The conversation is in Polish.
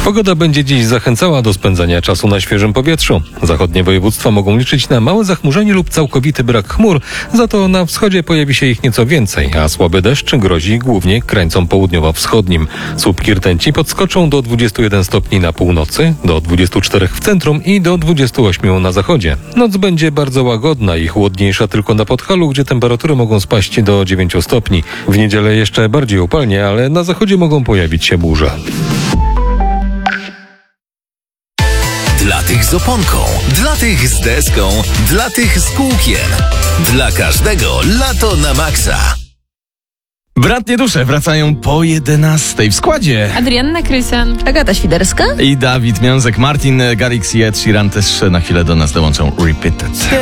Pogoda będzie dziś zachęcała do spędzania czasu na świeżym powietrzu. Zachodnie województwa mogą liczyć na małe zachmurzenie lub całkowity brak chmur, za to na wschodzie pojawi się ich nieco więcej, a słaby deszcz grozi głównie krańcom południowo-wschodnim. Słupki rtęci podskoczą do 21 stopni na północy, do 24 w centrum i do 28 na zachodzie. Noc będzie bardzo łagodna i chłodniejsza tylko na Podhalu, gdzie temperatury mogą spaść do 9 stopni. W niedzielę jeszcze bardziej upalnie, ale na zachodzie mogą pojawić się burze. Dla tych z oponką, dla tych z deską, dla tych z kółkiem. Dla każdego lato na maksa. Bratnie dusze wracają po 11 w składzie. Adrianna Krysan, Agata Świderska I Dawid Miązek, Martin Garrix i Ed Sheeran też na chwilę do nas dołączą Repeated.